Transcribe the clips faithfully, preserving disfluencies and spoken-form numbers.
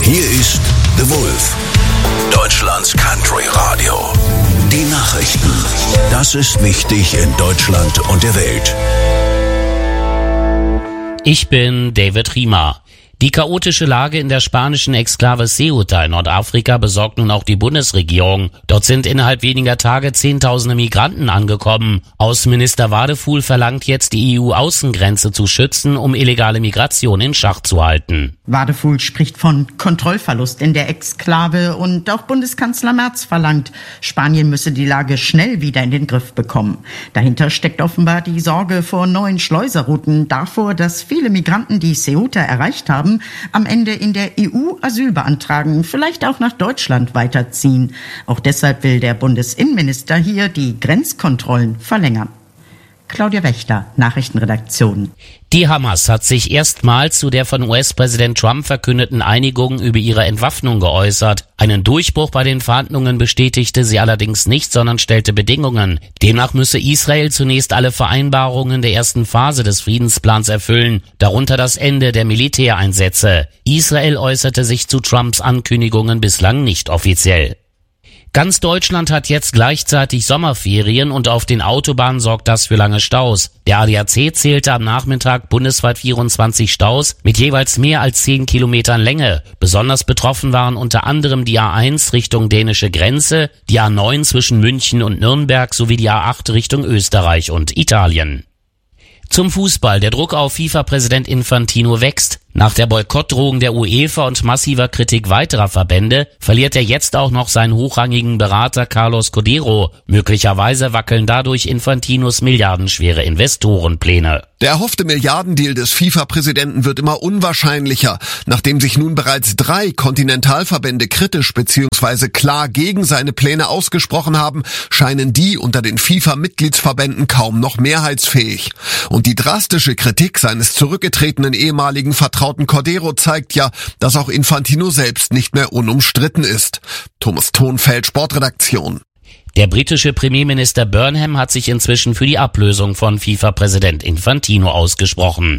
Hier ist The Wolf, Deutschlands Country Radio. Die Nachrichten. Das ist wichtig in Deutschland und der Welt. Ich bin David Riemer. Die chaotische Lage in der spanischen Exklave Ceuta in Nordafrika besorgt nun auch die Bundesregierung. Dort sind innerhalb weniger Tage Zehntausende Migranten angekommen. Außenminister Wadefuhl verlangt jetzt, die E U-Außengrenze zu schützen, um illegale Migration in Schach zu halten. Wadefuhl spricht von Kontrollverlust in der Exklave und auch Bundeskanzler Merz verlangt, Spanien müsse die Lage schnell wieder in den Griff bekommen. Dahinter steckt offenbar die Sorge vor neuen Schleuserrouten, davor, dass viele Migranten, die Ceuta erreicht haben, am Ende in der E U Asyl beantragen, vielleicht auch nach Deutschland weiterziehen. Auch deshalb will der Bundesinnenminister hier die Grenzkontrollen verlängern. Claudia Wächter, Nachrichtenredaktion. Die Hamas hat sich erstmals zu der von U S-Präsident Trump verkündeten Einigung über ihre Entwaffnung geäußert. Einen Durchbruch bei den Verhandlungen bestätigte sie allerdings nicht, sondern stellte Bedingungen. Demnach müsse Israel zunächst alle Vereinbarungen der ersten Phase des Friedensplans erfüllen, darunter das Ende der Militäreinsätze. Israel äußerte sich zu Trumps Ankündigungen bislang nicht offiziell. Ganz Deutschland hat jetzt gleichzeitig Sommerferien und auf den Autobahnen sorgt das für lange Staus. Der A D A C zählte am Nachmittag bundesweit vierundzwanzig Staus mit jeweils mehr als zehn Kilometern Länge. Besonders betroffen waren unter anderem die A eins Richtung dänische Grenze, die A neun zwischen München und Nürnberg sowie die A acht Richtung Österreich und Italien. Zum Fußball. Der Druck auf FIFA-Präsident Infantino wächst. Nach der Boykottdrohung der UEFA und massiver Kritik weiterer Verbände verliert er jetzt auch noch seinen hochrangigen Berater Carlos Cordeiro. Möglicherweise wackeln dadurch Infantinos milliardenschwere Investorenpläne. Der erhoffte Milliardendeal des FIFA-Präsidenten wird immer unwahrscheinlicher. Nachdem sich nun bereits drei Kontinentalverbände kritisch bzw. klar gegen seine Pläne ausgesprochen haben, scheinen die unter den FIFA-Mitgliedsverbänden kaum noch mehrheitsfähig. Und die drastische Kritik seines zurückgetretenen ehemaligen Vertrauten Cordeiro zeigt ja, dass auch Infantino selbst nicht mehr unumstritten ist. Thomas Thonfeld, Sportredaktion. Der britische Premierminister Burnham hat sich inzwischen für die Ablösung von FIFA-Präsident Infantino ausgesprochen.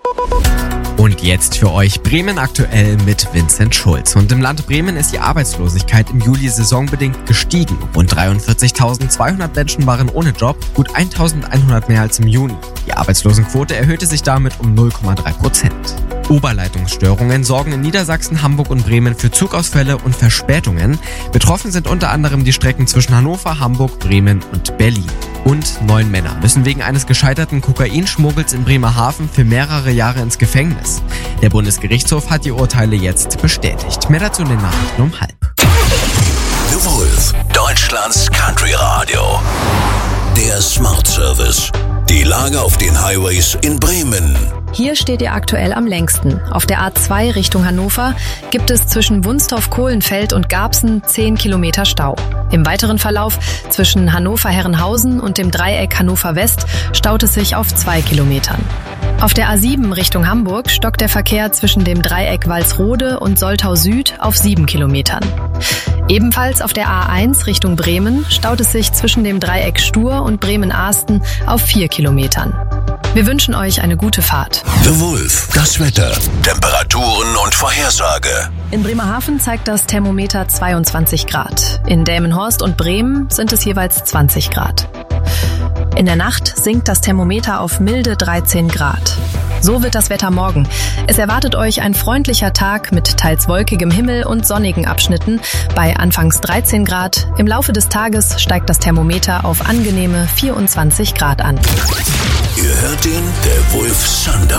Und jetzt für euch Bremen aktuell mit Vincent Schulz. Und im Land Bremen ist die Arbeitslosigkeit im Juli saisonbedingt gestiegen. Rund dreiundvierzigtausendzweihundert Menschen waren ohne Job, gut eintausendeinhundert mehr als im Juni. Die Arbeitslosenquote erhöhte sich damit um null Komma drei Prozent. Oberleitungsstörungen sorgen in Niedersachsen, Hamburg und Bremen für Zugausfälle und Verspätungen. Betroffen sind unter anderem die Strecken zwischen Hannover, Hamburg, Bremen und Berlin. Und neun Männer müssen wegen eines gescheiterten Kokainschmuggels in Bremerhaven für mehrere Jahre ins Gefängnis. Der Bundesgerichtshof hat die Urteile jetzt bestätigt. Mehr dazu in den Nachrichten um halb. The Wolf, Deutschlands Country Radio. Der Smart Service. Die Lage auf den Highways in Bremen. Hier steht ihr aktuell am längsten. Auf der A zwei Richtung Hannover gibt es zwischen Wunstorf-Kohlenfeld und Garbsen zehn Kilometer Stau. Im weiteren Verlauf zwischen Hannover-Herrenhausen und dem Dreieck Hannover West staut es sich auf zwei Kilometern. Auf der A sieben Richtung Hamburg stockt der Verkehr zwischen dem Dreieck Walsrode und Soltau Süd auf sieben Kilometern. Ebenfalls auf der A eins Richtung Bremen staut es sich zwischen dem Dreieck Stur und Bremen-Ahsten auf vier Kilometern. Wir wünschen euch eine gute Fahrt. The Wolf, das Wetter, Temperaturen und Vorhersage. In Bremerhaven zeigt das Thermometer zweiundzwanzig Grad. In Delmenhorst und Bremen sind es jeweils zwanzig Grad. In der Nacht sinkt das Thermometer auf milde dreizehn Grad. So wird das Wetter morgen. Es erwartet euch ein freundlicher Tag mit teils wolkigem Himmel und sonnigen Abschnitten bei anfangs dreizehn Grad. Im Laufe des Tages steigt das Thermometer auf angenehme vierundzwanzig Grad an. Ihr hört ihn, der Wolf Sundown.